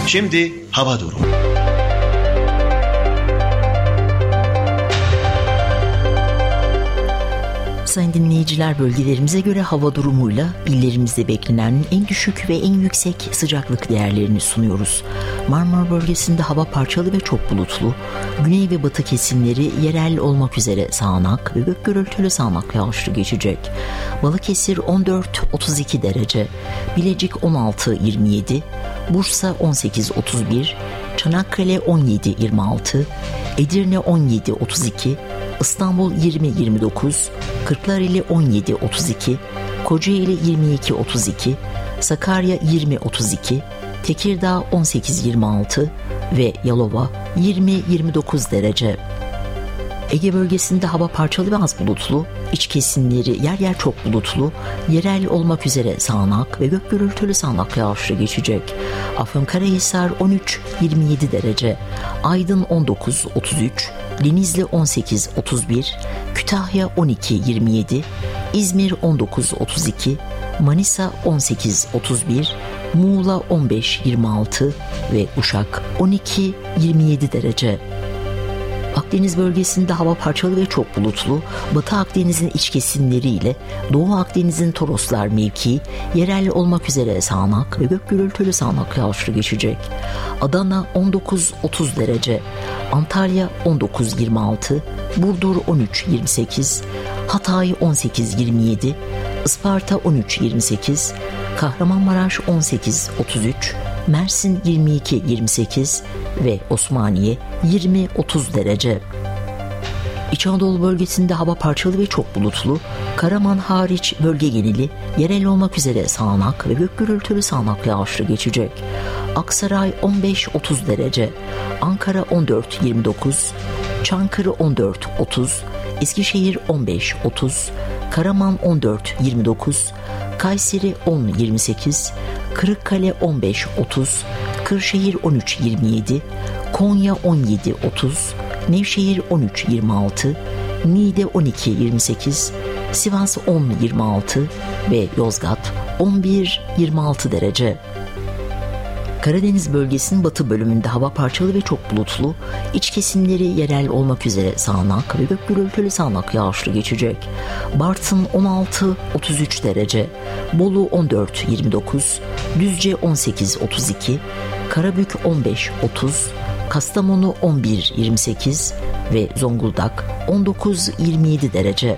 Şimdi hava durumu. Sayın dinleyiciler, bölgelerimize göre hava durumuyla illerimizde beklenen en düşük ve en yüksek sıcaklık değerlerini sunuyoruz. Marmara bölgesinde hava parçalı ve çok bulutlu. Güney ve batı kesimleri yerel olmak üzere sağanak ve gök gürültülü sağanak yağışlı geçecek. Balıkesir 14-32 derece, Bilecik 16-27, Bursa 18-31, Çanakkale 17-26, Edirne 17-32, İstanbul 20-29, Kırklareli 17-32, Kocaeli 22-32, Sakarya 20-32, Tekirdağ 18-26 ve Yalova 20-29 derece. Ege bölgesinde hava parçalı ve az bulutlu, iç kesimleri yer yer çok bulutlu, yerel olmak üzere sağanak ve gök gürültülü sağanak yağışlı geçecek. Afyonkarahisar 13-27 derece, Aydın 19-33, Denizli 18-31, Kütahya 12-27, İzmir 19-32, Manisa 18-31, Muğla 15-26 ve Uşak 12-27 derece. Akdeniz bölgesinde hava parçalı ve çok bulutlu, Batı Akdeniz'in iç kesimleriyle Doğu Akdeniz'in Toroslar mevkii yerel olmak üzere sağanak ve gök gürültülü sağanak yağışlı geçecek. Adana 19-30 derece, Antalya 19-26, Burdur 13-28, Hatay 18-27, Isparta 13-28, Kahramanmaraş 18-33, Mersin 22-28 ve Osmaniye 20-30 derece. İç Anadolu bölgesinde hava parçalı ve çok bulutlu, Karaman hariç bölge geneli yerel olmak üzere sağanak ve gök gürültülü sağanak yağışlı geçecek. Aksaray 15-30 derece, Ankara 14-29, Çankırı 14-30, Eskişehir 15-30, Karaman 14-29, Kayseri 10-28, Kırıkkale 15-30, Kırşehir 13-27, Konya 17-30, Nevşehir 13-26, Niğde 12-28, Sivas 10-26 ve Yozgat 11-26 derece. Karadeniz bölgesinin batı bölümünde hava parçalı ve çok bulutlu, iç kesimleri yerel olmak üzere sağanak ve gök gürültülü sağanak yağışlı geçecek. Bartın 16-33 derece, Bolu 14-29, Düzce 18-32, Karabük 15-30, Kastamonu 11-28 ve Zonguldak 19-27 derece.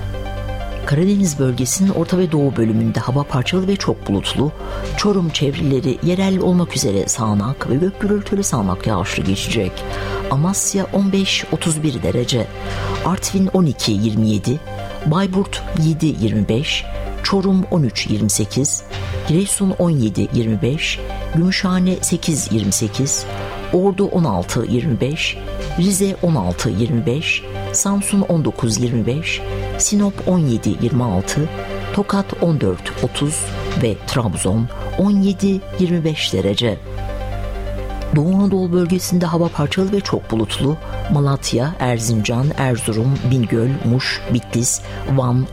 Karadeniz bölgesinin orta ve doğu bölümünde hava parçalı ve çok bulutlu, Çorum çevreleri yerel olmak üzere sağanak ve gök gürültülü sağanak yağışlı geçecek. Amasya 15-31 derece, Artvin 12-27, Bayburt 7-25, Çorum 13-28, Giresun 17-25, Gümüşhane 8-28, Ordu 16-25, Rize 16-25, Samsun 19-25, Sinop 17-26, Tokat 14-30 ve Trabzon 17-25 derece. Doğu Anadolu bölgesinde hava parçalı ve çok bulutlu, Malatya, Erzincan, Erzurum, Bingöl, Muş, Bitlis, Van,